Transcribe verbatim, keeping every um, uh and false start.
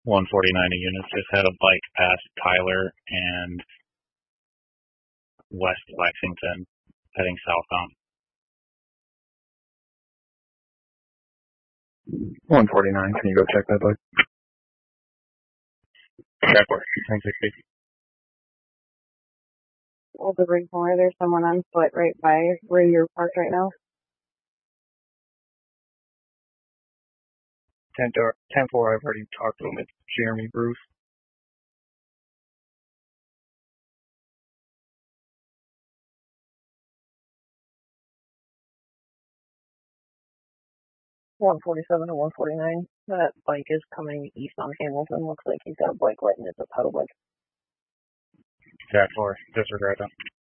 one forty-nine units just had a bike past Tyler and West Lexington, heading southbound. one forty-nine, can you go check that bike? Check for nine sixty. Well, the rig more, there's someone on foot right by where you're parked right now. ten four, I've already talked to him. It's Jeremy Bruce. one forty-seven to one forty-nine. That bike is coming east on Hamilton. Looks like he's got a bike right and it's a pedal bike. Jack four, disregard them.